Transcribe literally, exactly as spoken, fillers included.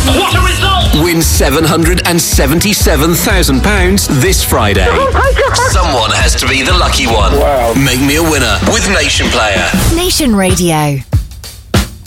What a result! Win seven hundred seventy-seven thousand pounds this Friday. Oh my God! Someone has to be the lucky one. Wow. Make me a winner with Nation Player. Nation Radio.